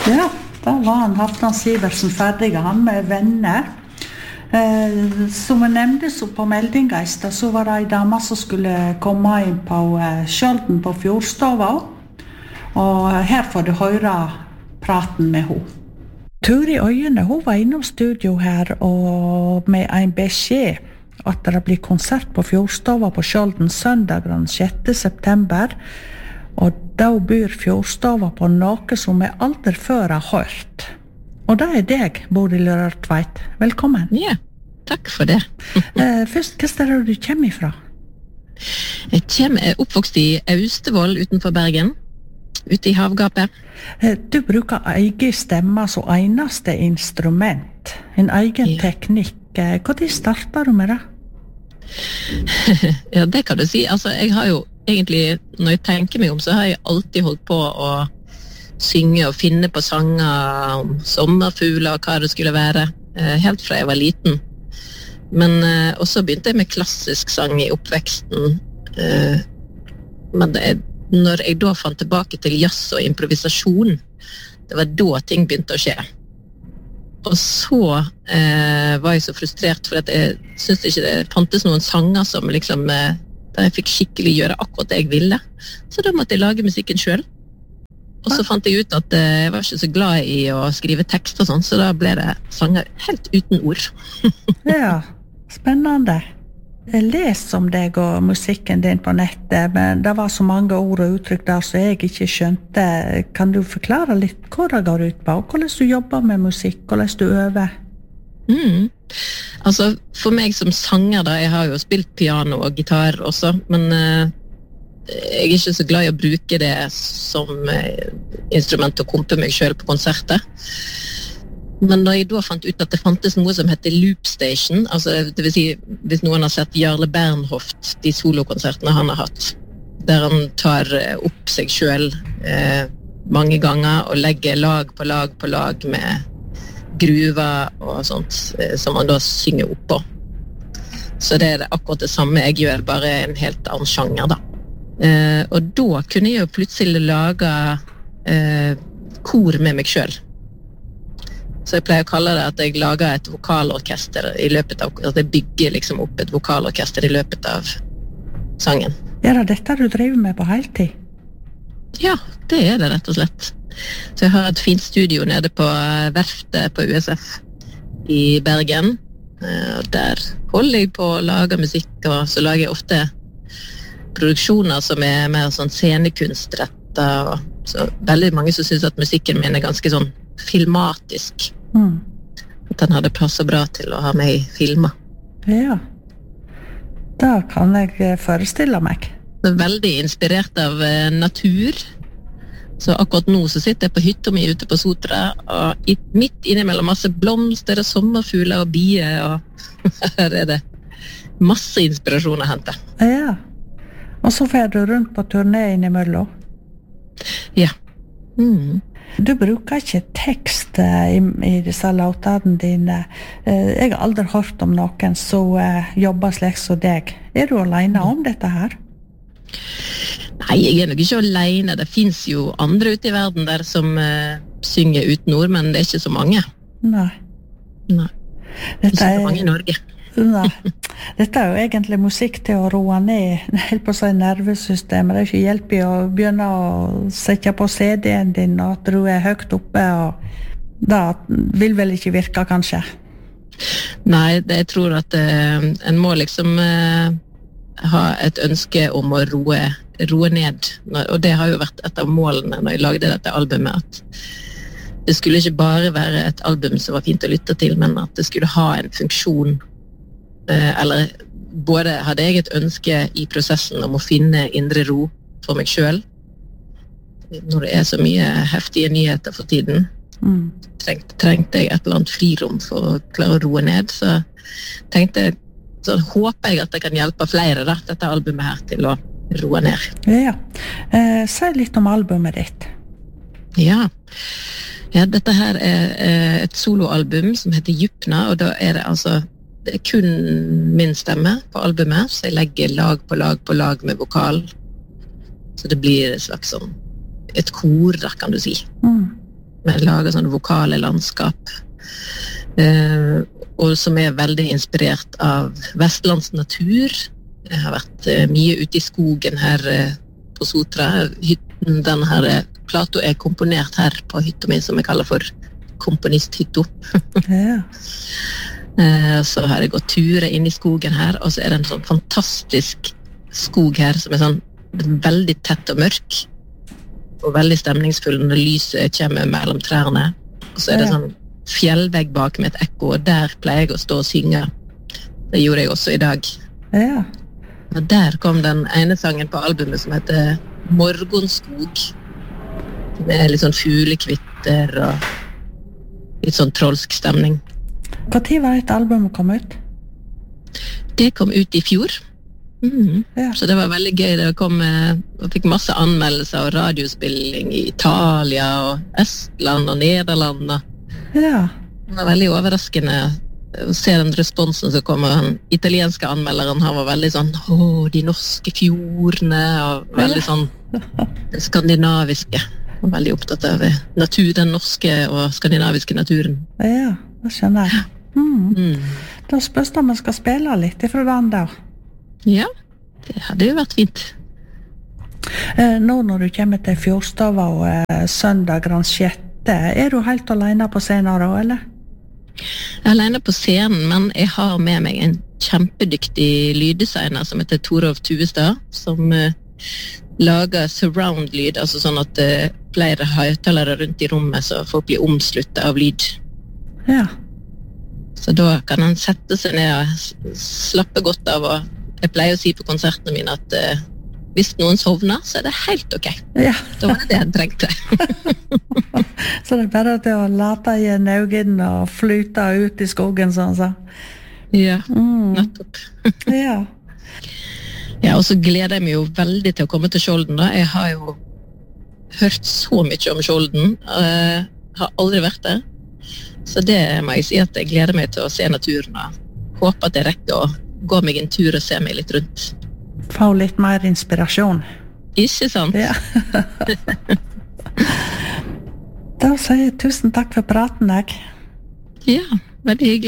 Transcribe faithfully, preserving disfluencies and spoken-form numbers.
Ja, da var han Halvdan Sivertsen ferdig, han med venner. Eh, som jeg nevnte så på meldinga i sted, så var det en dame som skulle komme inn på eh, Skjolden på Fjordstova. Og her får du høre praten med henne. Turi Øyene, hun var innom studio her og med en beskjed at det blir konsert på Fjordstova på Skjolden søndag den sjette september. Og da byr Fjordstova på noe som jeg aldri før har hørt. Og det er deg, Bodil Rørtveit. Velkommen. Ja, takk for det. eh, først, hva er det du kommer ifra? Jeg kommer er oppvokst i Austevoll utenfor Bergen, ute i havgapet. Eh, du bruker egen stemme som eneste instrument, en egen ja. teknikk. Hvordan starter du med det? Ja, det kan du si. Altså, jeg har jo egentlig, når jeg tenker meg om, så har jeg alltid holdt på å synge og finne på sanger om sommerfugler og hva det skulle være, helt fra jeg var liten. Men eh, også begynte jeg med klassisk sang i oppveksten. Eh, men det, når jeg da fant tilbake til jazz og improvisasjon, det var da ting begynte å skje. Og så eh, var jeg så frustrert, for at jeg syntes ikke det fantes noen sanger som liksom, eh, der jeg fikk skikkelig gjøre akkurat det jeg ville. Så da måtte jeg lage musikken selv. Og så fant jeg ut at eh, jeg var ikke så glad i å skrive tekst og sånn, så da ble det sanger helt uten ord. Ja, spennende. Jeg leser om deg og musikken din på nettet, men det var så mange ord og uttrykk der som jeg ikke skjønte. Kan du forklare litt hva det går ut på, og hvordan du jobber med musikk, hvordan du øver? Mm. Altså, for meg som sanger da, jeg har jo spilt piano og gitar også, men uh, jeg er ikke så glad i å bruke det som uh, instrument til å kompe meg selv på konserter. Men da jeg da fant ut at det fantes noe som heter Loop Station, altså det vil si, hvis noen har sett Jarle Bernhoft, de solokonsertene han har hatt, der han tar opp seg selv eh, mange ganger og legger lag på lag på lag med gruver og sånt, eh, som han da synger opp på. Så det er det akkurat det samme jeg gjør, bare en helt annen sjanger da. Eh, og da kunne jeg jo plutselig lage eh, kor med meg selv. Så jeg pleier å kalle det at jeg lager et vokalorkester i løpet av, at jeg bygger liksom opp et vokalorkester i løpet av sangen. Er det dette du driver med på heltid? Ja, det er det rett og slett. Så jeg har et fint studio nede på verftet på U S F i Bergen. Og der holder jeg på å lage musikk, og så lager jeg ofte produksjoner som er mer sånn scenekunstrettet. Så veldig mange som synes at musikken min er ganske sånn filmatisk. Mm. At den hadde passet bra til å ha med i filmer. Ja, da kan jeg forestille meg. Det er veldig inspirert av eh, natur. Så akkurat nå så sitter jeg på hytta mi ute på Sotra, og i, midt innimellom masse blomster og sommerfugler og bier, og her er det masse inspirasjon å hente. Ja, og så fer du rundt på turné innimellom? Ja. Mhm. Du bruker ikke tekst i, i disse låtene dine. Jeg har aldri hørt om noen som jobber slik som deg. Er du alene om dette her? Nei, jeg er nok ikke alene. Det finnes jo andre ute i verden der som uh, synger uten ord, men det er ikke så mange. Nei. Nei. Det er ikke så mange i Norge. Nei. Dette er jo egentlig musikk til å roe ned helt på seg nervesystemet. Det er ikke hjelp i å begynne å sette på C D-en din og at du er høyt oppe, og det vil vel ikke virke kanskje? Nei, det, jeg tror at uh, en må liksom uh, ha et ønske om å roe, roe ned, og det har jo vært et av målene når jeg lagde dette albumet, at det skulle ikke bare være et album som var fint å lytte til, men at det skulle ha en funksjon. Eller både hadde jeg et ønske i prosessen om å finne indre ro for meg selv. Når det er så mye heftige nyheter for tiden, mm. trengte, trengte jeg et eller annet frirom for å klare å roe ned. Så tenkte jeg, så håper jeg at jeg kan hjelpe flere da, dette albumet her til å roe ned. Ja, eh, si litt om albumet ditt. Ja, ja dette her er eh, et soloalbum som heter Djupna, og da er det altså det er kun min stemme på albumet, så jeg legger lag på lag på lag med vokal. Så det blir et slags sånn, et kor, da kan du si. Mm. Vi lager sånne vokale landskap, eh, og som er veldig inspirert av Vestlands natur. Jeg har vært eh, mye ute i skogen her eh, på Sotra. Hytten, denne her eh, plato er komponert her på hytta mi, som jeg kaller for komponisthytta. Ja. eh, så har jeg gått turer inn i skogen her, og så er det en sånn fantastisk skog her, som er sånn veldig tett og mørk, og veldig stemningsfull når lyset kommer mellom trærne. Og så er det Ja. sånn fjellvegg bak med et ekko, og der pleier jeg å stå og synge. Det gjorde jeg også i dag. Ja. Og der kom den ene sangen på albumet som heter Morgonskog. Med litt sånn fuglekvitter og litt sånn trolsk stemning. Hva tid var et album kom ut? Det kom ut i fjor. Mhm. Ja. Så det var veldig gøy. Det kom, eh, jeg fikk masse anmeldelser og radiospilling i Italia og Estland og Nederland. Og Ja. det var veldig overraskende å se den responsen som kom. Den italienske anmelderen, han var veldig sånn, åh, de norske fjordene, og veldig sånn det skandinaviske. Og veldig opptatt av natur, den norske og skandinaviske naturen. Ja, det skjønner jeg. Mm. Mm. Da spørs det om jeg skal spille litt ifra den der. Ja, det hadde jo vært fint. Eh, nå når du kommer til Fjordstava og eh, søndag den sjette, er du helt alene på scenen da, eller? Jeg er alene på scenen, men jeg har med meg en kjempedyktig lyddesigner som heter Torov Tuvestad, som uh, lager surround-lyd, altså sånn at uh, flere høyttalere rundt i rommet, så folk blir omsluttet av lyd. Ja. Så da kan han sette seg ned og s- slappe godt av, og jeg pleier å si på konsertene mine at uh, hvis noen sovner, så er det helt ok. Ja. Da var det det jeg trengte. Så det er bare til å late i en øynene og flyte ut i skogen, sånn så. Ja, Mm. nettopp. Ja. Ja, og så gleder jeg meg jo veldig til å komme til Skjolden da. Jeg har jo hørt så mye om Skjolden, uh, har aldri vært der. Så det må jeg si at jeg gleder meg til å se naturen, og håper at jeg rekker å gå meg en tur og se meg litt rundt. Få litt mer inspirasjon. Ikke sant? Ja. Da sier jeg tusen takk for praten, jeg. Ja, veldig hyggelig.